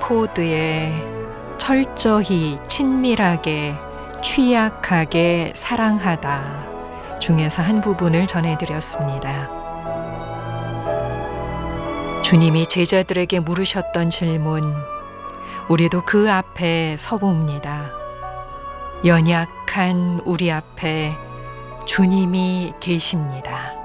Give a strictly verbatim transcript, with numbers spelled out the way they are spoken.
코드에 철저히 친밀하게 취약하게 사랑하다 중에서 한 부분을 전해드렸습니다. 주님이 제자들에게 물으셨던 질문, 우리도 그 앞에 서봅니다. 연약한 우리 앞에 주님이 계십니다.